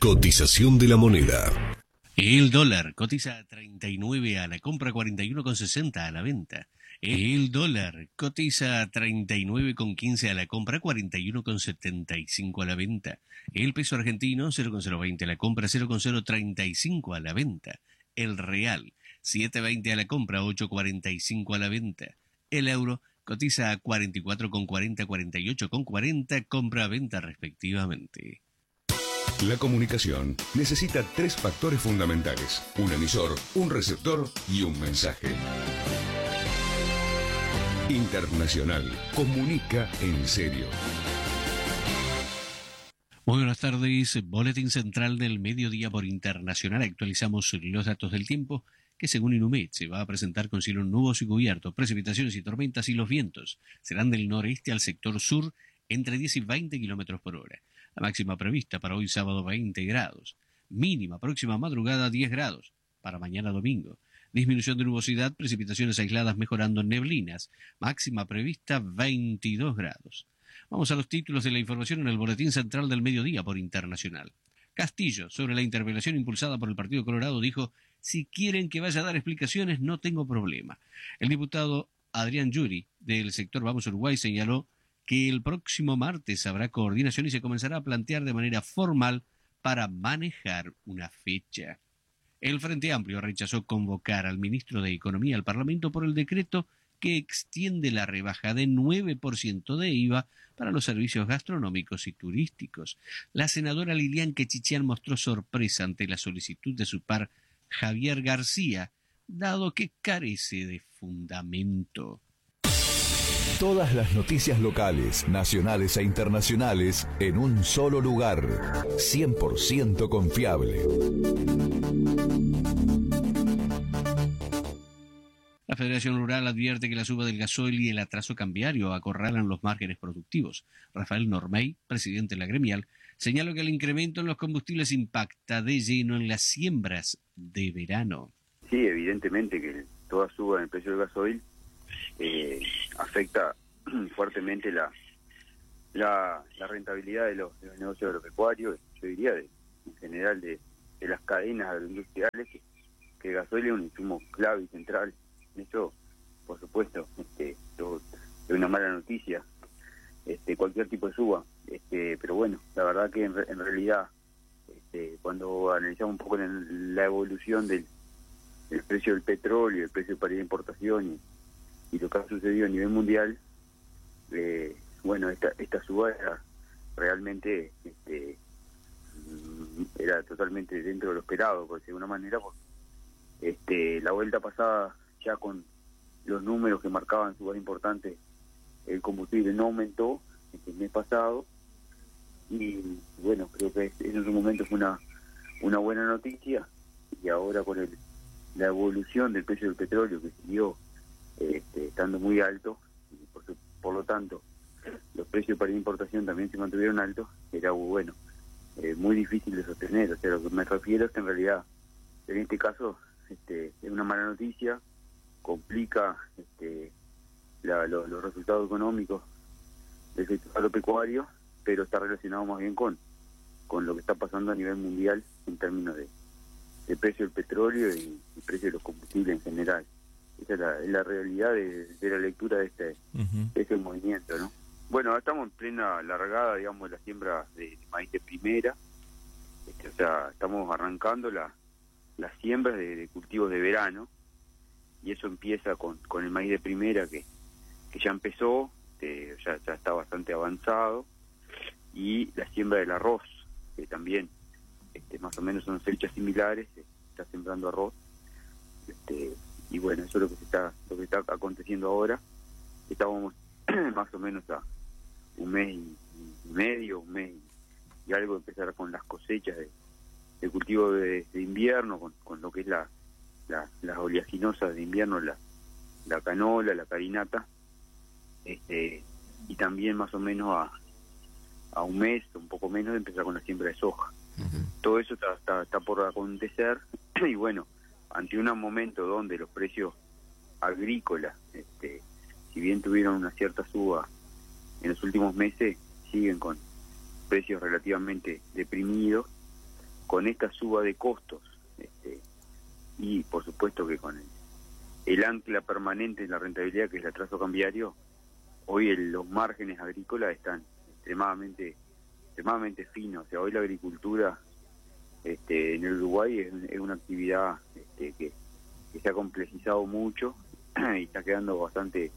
Cotización de la moneda. El dólar cotiza a 39 a la compra, 41,60 a la venta. El dólar cotiza a 39,15 a la compra, 41,75 a la venta. El peso argentino, 0,020 a la compra, 0,035 a la venta. El real, 7,20 a la compra, 8,45 a la venta. El euro cotiza a 44,40, 48,40, compra-venta respectivamente. La comunicación necesita tres factores fundamentales: un emisor, un receptor y un mensaje. Internacional comunica en serio. Muy buenas tardes, Boletín Central del Mediodía por Internacional. Actualizamos los datos del tiempo que según Inumet se va a presentar con cielo nuboso y cubierto, precipitaciones y tormentas, y los vientos serán del noreste al sector sur entre 10 y 20 kilómetros por hora. La máxima prevista para hoy sábado 20 grados, mínima próxima madrugada 10 grados, para mañana domingo. Disminución de nubosidad, precipitaciones aisladas mejorando en neblinas, máxima prevista 22 grados. Vamos a los títulos de la información en el Boletín Central del Mediodía por Internacional. Castillo, sobre la interpelación impulsada por el Partido Colorado, dijo: si quieren que vaya a dar explicaciones, no tengo problema. El diputado Adrián Yuri, del sector Vamos Uruguay, señaló que el próximo martes habrá coordinación y se comenzará a plantear de manera formal para manejar una fecha. El Frente Amplio rechazó convocar al ministro de Economía al Parlamento por el decreto que extiende la rebaja de 9% de IVA para los servicios gastronómicos y turísticos. La senadora Lilian Quechichán mostró sorpresa ante la solicitud de su par Javier García, dado que carece de fundamento. Todas las noticias locales, nacionales e internacionales en un solo lugar. 100% confiable. La Federación Rural advierte que la suba del gasoil y el atraso cambiario acorralan los márgenes productivos. Rafael Normey, presidente de la gremial, señaló que el incremento en los combustibles impacta de lleno en las siembras de verano. Sí, evidentemente que toda suba en el precio del gasoil afecta fuertemente la rentabilidad de los negocios agropecuarios, yo diría en general de las cadenas agroindustriales, que el gasoil es un insumo clave y central. Eso, por supuesto, es una mala noticia, cualquier tipo de suba, pero bueno, la verdad que en realidad, cuando analizamos un poco la evolución del precio del petróleo, el precio de paridad de importación y lo que ha sucedido a nivel mundial, bueno, esta suba era realmente era totalmente dentro de lo esperado, por decirlo de alguna manera, porque la vuelta pasada, ya con los números que marcaban subas importantes, el combustible no aumentó el mes pasado, y bueno, creo que en su momento fue una buena noticia, y ahora con la evolución del precio del petróleo, que siguió estando muy alto, y por lo tanto los precios para importación también se mantuvieron altos, era muy difícil de sostener. O sea, lo que me refiero es que en realidad en este caso es una mala noticia, complica los resultados económicos del sector agropecuario, pero está relacionado más bien con lo que está pasando a nivel mundial en términos de precio del petróleo y precio de los combustibles en general. Esa es la realidad de la lectura de este movimiento, ¿no? Bueno, ahora estamos en plena largada, digamos, de la siembra de maíz de primera. O sea, estamos arrancando las siembras de cultivos de verano, y eso empieza con el maíz de primera que ya empezó, ya está bastante avanzado, y la siembra del arroz, que también más o menos son fechas similares, está sembrando arroz, y bueno, eso es lo que está aconteciendo ahora. Estábamos más o menos a un mes y medio, un mes y algo de empezar con las cosechas de cultivo de invierno, con lo que es las oleaginosas de invierno, la canola, la carinata, y también más o menos a un mes, un poco menos, de empezar con la siembra de soja. Todo eso está por acontecer, y bueno, ante un momento donde los precios agrícolas, si bien tuvieron una cierta suba en los últimos meses, siguen con precios relativamente deprimidos, con esta suba de costos, y por supuesto que con el ancla permanente en la rentabilidad, que es el atraso cambiario, hoy los márgenes agrícolas están extremadamente finos. O sea, hoy la agricultura en el Uruguay es una actividad que se ha complejizado mucho y está quedando bastante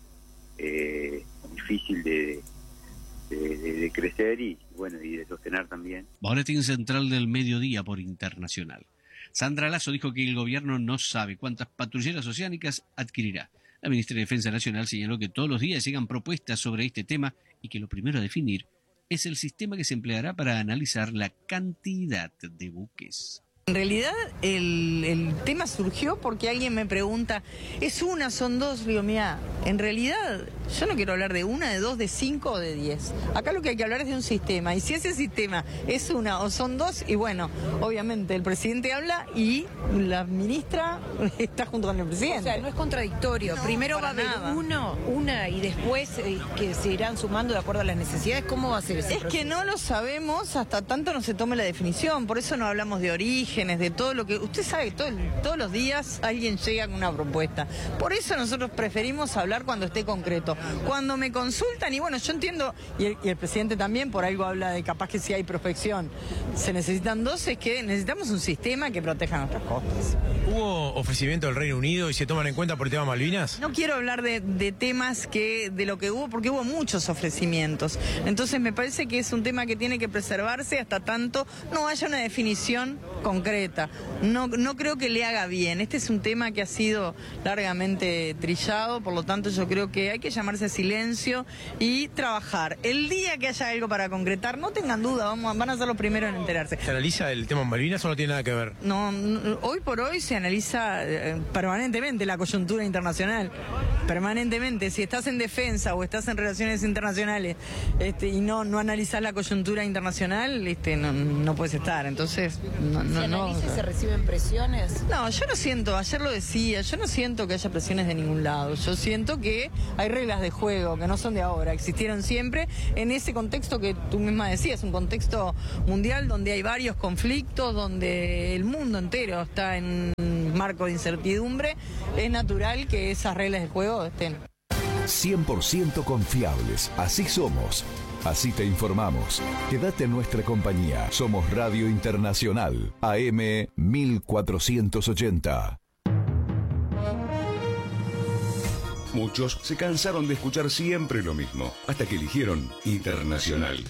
difícil de crecer y de sostener también. Boletín Central del Mediodía por Internacional. Sandra Lasso dijo que el gobierno no sabe cuántas patrulleras oceánicas adquirirá. La ministra de Defensa Nacional señaló que todos los días llegan propuestas sobre este tema y que lo primero a definir es el sistema que se empleará para analizar la cantidad de buques. En realidad el tema surgió porque alguien me pregunta, ¿es una, son dos? Digo, mira, en realidad yo no quiero hablar de una, de dos, de 5 o de 10. Acá lo que hay que hablar es de un sistema, y si ese sistema es una o son dos, y bueno, obviamente el presidente habla y la ministra está junto con el presidente. O sea, no es contradictorio. No, primero va a haber una y después que se irán sumando de acuerdo a las necesidades. ¿Cómo va a ser ese proceso? Es que no lo sabemos hasta tanto no se tome la definición, por eso no hablamos de origen, de todo lo que... Usted sabe que todos los días alguien llega con una propuesta. Por eso nosotros preferimos hablar cuando esté concreto. Cuando me consultan, y bueno, yo entiendo, y el presidente también por algo habla de capaz que si hay prospección se necesitan dos, es que necesitamos un sistema que proteja nuestras costas. ¿Hubo ofrecimiento del Reino Unido y se toman en cuenta por el tema Malvinas? No quiero hablar de temas de lo que hubo, porque hubo muchos ofrecimientos. Entonces me parece que es un tema que tiene que preservarse hasta tanto no haya una definición concreta. No creo que le haga bien. Este es un tema que ha sido largamente trillado, por lo tanto yo creo que hay que llamarse a silencio y trabajar. El día que haya algo para concretar, no tengan duda, van a ser los primeros en enterarse. ¿Se analiza el tema Malvinas o no tiene nada que ver? No, hoy por hoy se analiza permanentemente la coyuntura internacional. Permanentemente. Si estás en defensa o estás en relaciones internacionales y no analizás la coyuntura internacional, no puedes estar. Entonces, no. ¿Se reciben presiones? No, yo no siento, ayer lo decía, yo no siento que haya presiones de ningún lado. Yo siento que hay reglas de juego que no son de ahora, existieron siempre en ese contexto que tú misma decías, un contexto mundial donde hay varios conflictos, donde el mundo entero está en un marco de incertidumbre. Es natural que esas reglas de juego estén. 100% confiables, así somos. Así te informamos. Quédate en nuestra compañía. Somos Radio Internacional, AM 1480. Muchos se cansaron de escuchar siempre lo mismo, hasta que eligieron Internacional.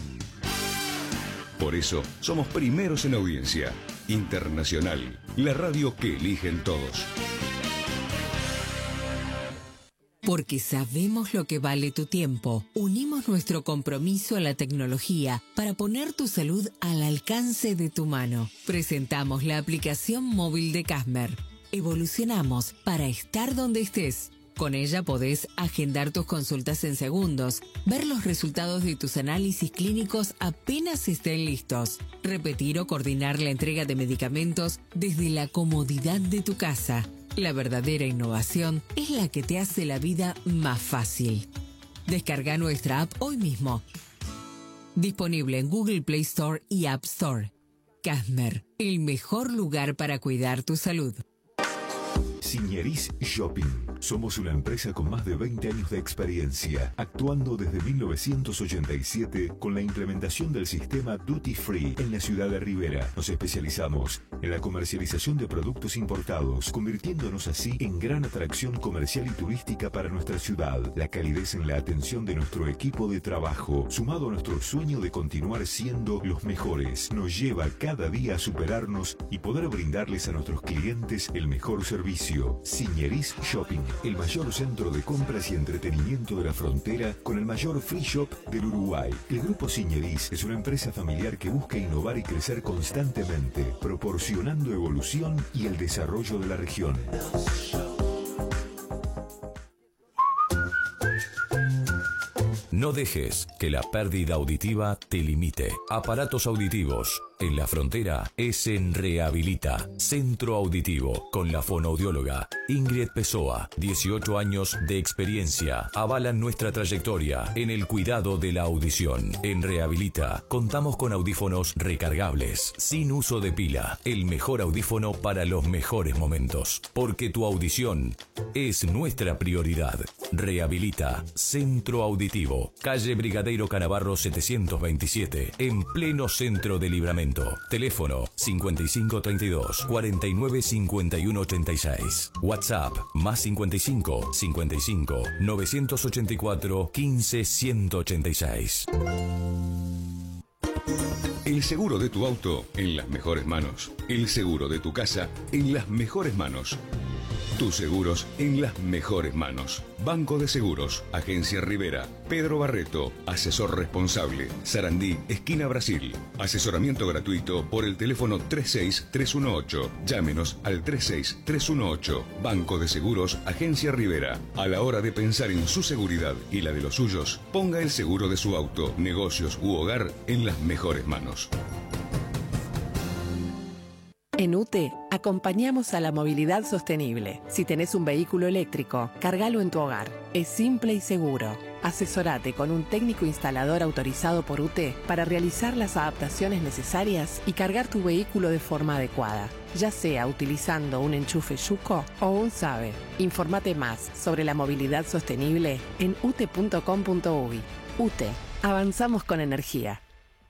Por eso, somos primeros en audiencia. Internacional, la radio que eligen todos. Porque sabemos lo que vale tu tiempo, unimos nuestro compromiso a la tecnología para poner tu salud al alcance de tu mano. Presentamos la aplicación móvil de Casmer. Evolucionamos para estar donde estés. Con ella podés agendar tus consultas en segundos, ver los resultados de tus análisis clínicos apenas estén listos, repetir o coordinar la entrega de medicamentos desde la comodidad de tu casa. La verdadera innovación es la que te hace la vida más fácil. Descarga nuestra app hoy mismo. Disponible en Google Play Store y App Store. Casmer, el mejor lugar para cuidar tu salud. Signeris Shopping. Somos una empresa con más de 20 años de experiencia, actuando desde 1987 con la implementación del sistema Duty Free en la ciudad de Rivera. Nos especializamos en la comercialización de productos importados, convirtiéndonos así en gran atracción comercial y turística para nuestra ciudad. La calidez en la atención de nuestro equipo de trabajo, sumado a nuestro sueño de continuar siendo los mejores, nos lleva cada día a superarnos y poder brindarles a nuestros clientes el mejor servicio. Signeris Shopping, el mayor centro de compras y entretenimiento de la frontera con el mayor free shop del Uruguay. El Grupo Signeris es una empresa familiar que busca innovar y crecer constantemente, proporcionando evolución y el desarrollo de la región. No dejes que la pérdida auditiva te limite. Aparatos auditivos, en la frontera es en Rehabilita, Centro Auditivo, con la fonoaudióloga Ingrid Pessoa. 18 años de experiencia avalan nuestra trayectoria en el cuidado de la audición. En Rehabilita contamos con audífonos recargables, sin uso de pila, el mejor audífono para los mejores momentos, porque tu audición es nuestra prioridad. Rehabilita, Centro Auditivo, calle Brigadeiro Canavarro 727, en pleno centro de Libramento. Teléfono 5532 49 51 86. WhatsApp más 55 55 984 15 186. El seguro de tu auto en las mejores manos. El seguro de tu casa en las mejores manos. Tus seguros en las mejores manos. Banco de Seguros, Agencia Rivera, Pedro Barreto, asesor responsable, Sarandí, esquina Brasil. Asesoramiento gratuito por el teléfono 36318. Llámenos al 36318. Banco de Seguros, Agencia Rivera. A la hora de pensar en su seguridad y la de los suyos, ponga el seguro de su auto, negocios u hogar en las mejores manos. En UTE, acompañamos a la movilidad sostenible. Si tenés un vehículo eléctrico, cargalo en tu hogar. Es simple y seguro. Asesorate con un técnico instalador autorizado por UTE para realizar las adaptaciones necesarias y cargar tu vehículo de forma adecuada, ya sea utilizando un enchufe Yuko o un SABE. Infórmate más sobre la movilidad sostenible en ute.com.uy. UTE, avanzamos con energía.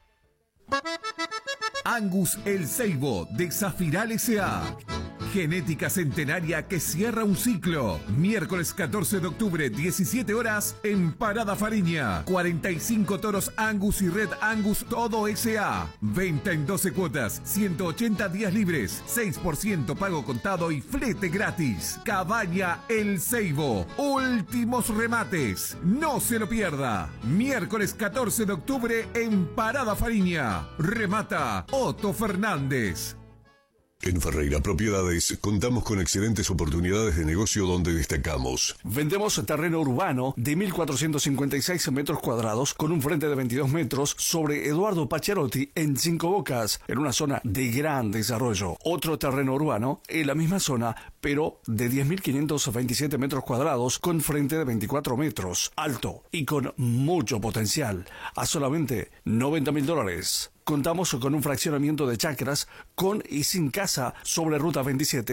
Angus El Ceibo de Zafiral S.A. Genética centenaria que cierra un ciclo. Miércoles 14 de octubre, 17 horas, en Parada Fariña. 45 toros Angus y Red Angus todo S.A. Venta en 12 cuotas, 180 días libres, 6% pago contado y flete gratis. Cabaña El Ceibo. Últimos remates. No se lo pierda. Miércoles 14 de octubre en Parada Fariña. Remata Otto Fernández. En Ferreira Propiedades contamos con excelentes oportunidades de negocio donde destacamos. Vendemos terreno urbano de 1.456 metros cuadrados con un frente de 22 metros sobre Eduardo Pacharotti en Cinco Bocas, en una zona de gran desarrollo. Otro terreno urbano en la misma zona, pero de 10.527 metros cuadrados con frente de 24 metros, alto y con mucho potencial, a solamente $90.000. Contamos con un fraccionamiento de chacras con y sin casa sobre Ruta 27